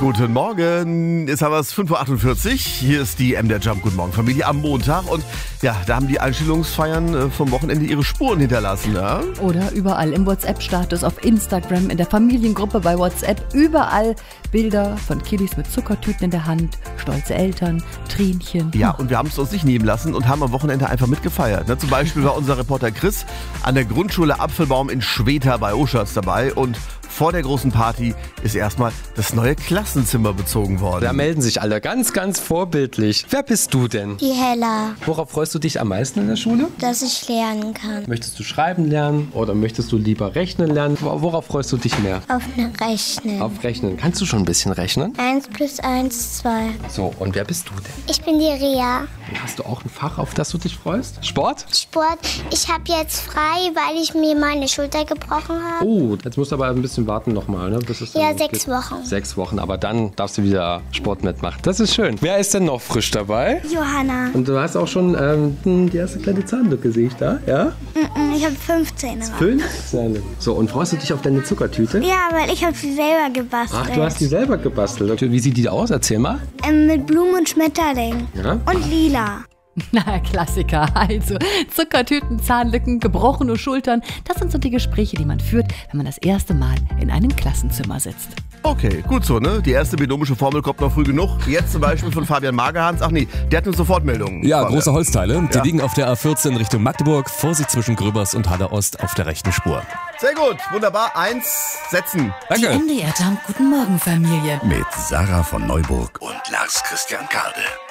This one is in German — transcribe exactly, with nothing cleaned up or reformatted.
Guten Morgen, jetzt haben wir es fünf Uhr achtundvierzig. Hier ist die M D R Jump Guten Morgen Familie am Montag. Und ja, da haben die Einstellungsfeiern vom Wochenende ihre Spuren hinterlassen. Ja? Oder überall im WhatsApp-Status, auf Instagram, in der Familiengruppe bei WhatsApp. Überall Bilder von Kiddies mit Zuckertüten in der Hand, stolze Eltern, Tränchen. Ja, und wir haben es uns nicht nehmen lassen und haben am Wochenende einfach mitgefeiert. Ne? Zum Beispiel war unser Reporter Chris an der Grundschule Apfelbaum in Schweta bei Oschatz dabei. Und vor der großen Party ist erstmal das neue Klassenzimmer bezogen worden. Da melden sich alle ganz, ganz vorbildlich. Wer bist du denn? Die Hella. Worauf freust du dich am meisten in der Schule? Dass ich lernen kann. Möchtest du schreiben lernen oder möchtest du lieber rechnen lernen? Worauf freust du dich mehr? Auf ein Rechnen. Auf Rechnen. Kannst du schon ein bisschen rechnen? Eins plus eins, zwei. So, und wer bist du denn? Ich bin die Ria. Hast du auch ein Fach, auf das du dich freust? Sport? Sport. Ich habe jetzt frei, weil ich mir meine Schulter gebrochen habe. Oh, jetzt musst du aber ein bisschen warten nochmal, ne? Bis es Ja, dann sechs geht. Wochen. Sechs Wochen, aber dann darfst du wieder Sport mitmachen. Das ist schön. Wer ist denn noch frisch dabei? Johanna. Und du hast auch schon ähm, die erste kleine Zahnlücke, sehe ich da, ja? Ich habe fünfzehn. Fünf Zähne. So, und freust du dich auf deine Zuckertüte? Ja, weil ich habe sie selber gebastelt. Ach, du hast die selber gebastelt. Wie sieht die aus? Erzähl mal. Ähm, mit Blumen und Schmetterling. Ja? Und lila. Na, Klassiker. Also Zuckertüten, Zahnlücken, gebrochene Schultern. Das sind so die Gespräche, die man führt, wenn man das erste Mal in einem Klassenzimmer sitzt. Okay, gut so, ne? Die erste binomische Formel kommt noch früh genug. Jetzt zum Beispiel von Fabian Magerhans. Ach nee, der hat eine Sofortmeldung. Ja, Fabian. große Holzteile. Die Ja. liegen auf der A vierzehn Richtung Magdeburg. Vorsicht zwischen Gröbers und Halle Ost auf der rechten Spur. Sehr gut, wunderbar. Eins, setzen. Die Danke. M D R Jump Guten Morgen Familie. Mit Sarah von Neuburg und Lars Christian Karde.